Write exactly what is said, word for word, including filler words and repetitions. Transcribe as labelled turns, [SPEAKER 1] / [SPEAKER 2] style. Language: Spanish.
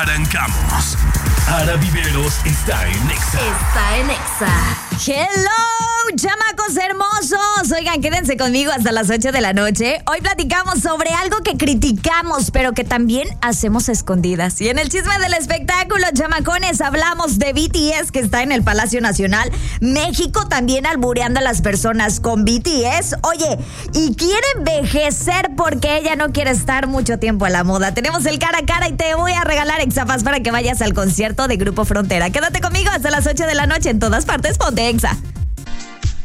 [SPEAKER 1] Arrancamos. Ara Viveros está en Nexa.
[SPEAKER 2] Está en Nexa.
[SPEAKER 3] Hello, chamacos hermosos. Oigan, quédense conmigo hasta las ocho de la noche. Hoy platicamos sobre algo que criticamos, pero que también hacemos escondidas. Y en el chisme del espectáculo, chamacones, hablamos de B T S, que está en el Palacio Nacional. México también albureando a las personas con B T S. Oye, y quiere envejecer porque ella no quiere estar mucho tiempo a la moda. Tenemos el cara a cara y te voy a regalar Exafas para que vayas al concierto de Grupo Frontera. Quédate conmigo hasta las ocho de la noche en todas partes. Ponte Exa.